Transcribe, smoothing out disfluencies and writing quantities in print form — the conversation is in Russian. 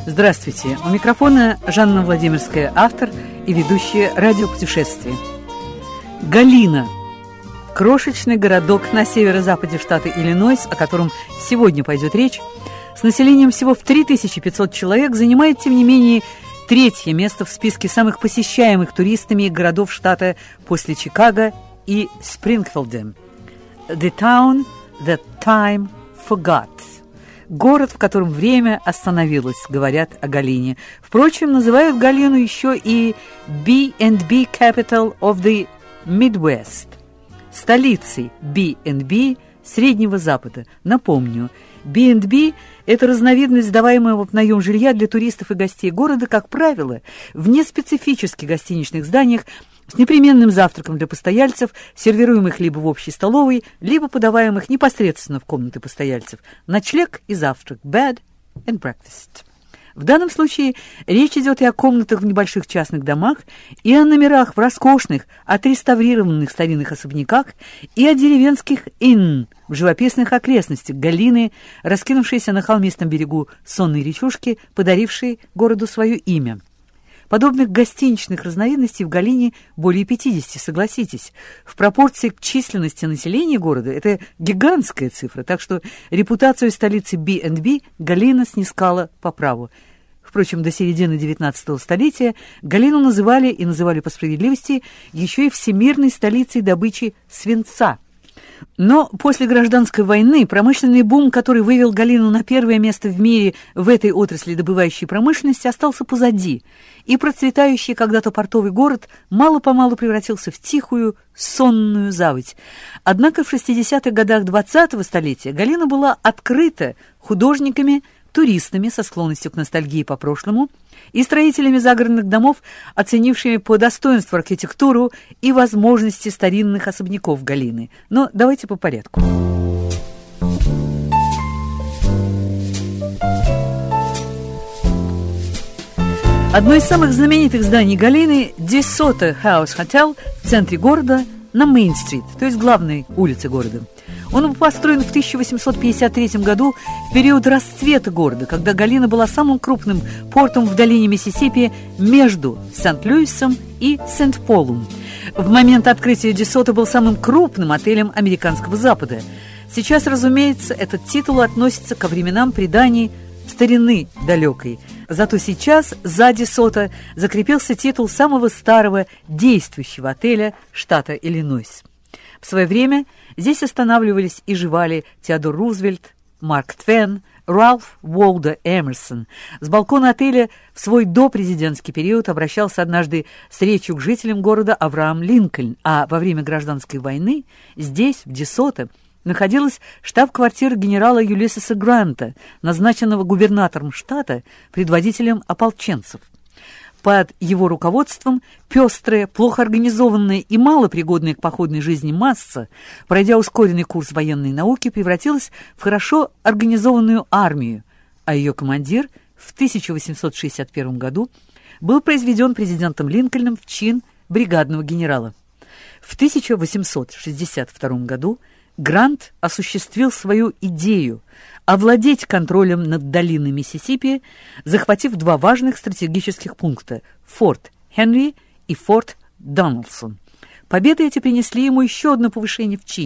Здравствуйте. У микрофона Жанна Владимирская, автор и ведущая радиопутешествия. Галина. Крошечный городок на северо-западе штата Иллинойс, о котором сегодня пойдет речь, с населением всего в 3500 человек, занимает, тем не менее, третье место в списке самых посещаемых туристами городов штата после Чикаго и Спрингфилда. The town that time forgot. Город, в котором время остановилось, говорят о Галине. Впрочем, называют Галину еще и B&B Capital of the Midwest, столицей B&B Среднего Запада. Напомню, B&B – это разновидность сдаваемого в наем жилья для туристов и гостей города, как правило, в неспецифических гостиничных зданиях с непременным завтраком для постояльцев, сервируемых либо в общей столовой, либо подаваемых непосредственно в комнаты постояльцев. Ночлег и завтрак. Bed and breakfast. В данном случае речь идет и о комнатах в небольших частных домах, и о номерах в роскошных, отреставрированных старинных особняках, и о деревенских inn в живописных окрестностях Галины, раскинувшейся на холмистом берегу сонной речушки, подарившей городу свое имя. Подобных гостиничных разновидностей в Галине более 50, согласитесь. В пропорции к численности населения города это гигантская цифра, так что репутацию столицы B&B Галина снискала по праву. Впрочем, до середины XIX столетия Галину называли, и называли по справедливости, еще и всемирной столицей добычи свинца. Но после гражданской войны промышленный бум, который вывел Галину на первое место в мире в этой отрасли добывающей промышленности, остался позади, и процветающий когда-то портовый город мало-помалу превратился в тихую, сонную заводь. Однако в 60-х годах 20-го столетия Галина была открыта художниками, туристами со склонностью к ностальгии по прошлому и строителями загородных домов, оценившими по достоинству архитектуру и возможности старинных особняков Галины. Но давайте по порядку. Одно из самых знаменитых зданий Галины – DeSoto House Hotel в центре города на Мейн-стрит, то есть главной улице города. Он был построен в 1853 году, в период расцвета города, когда Галина была самым крупным портом в долине Миссисипи между Сент-Луисом и Сент-Полом. В момент открытия DeSoto был самым крупным отелем американского Запада. Сейчас, разумеется, этот титул относится ко временам преданий старины далекой. Зато сейчас за DeSoto закрепился титул самого старого действующего отеля штата Иллинойс. В свое время здесь останавливались и жевали Теодор Рузвельт, Марк Твен, Ральф Уолдо Эмерсон. С балкона отеля в свой допрезидентский период обращался однажды с речью к жителям города Авраам Линкольн, а во время гражданской войны здесь, в DeSoto, находилась штаб-квартира генерала Юлиссеса Гранта, назначенного губернатором штата, предводителем ополченцев. Под его руководством пестрая, плохо организованная и малопригодная к походной жизни масса, пройдя ускоренный курс военной науки, превратилась в хорошо организованную армию, а ее командир в 1861 году был произведен президентом Линкольном в чин бригадного генерала. В 1862 году Грант осуществил свою идею овладеть контролем над долиной Миссисипи, захватив два важных стратегических пункта – Форт Хенри и Форт Дональдсон. Победы эти принесли ему еще одно повышение в чине.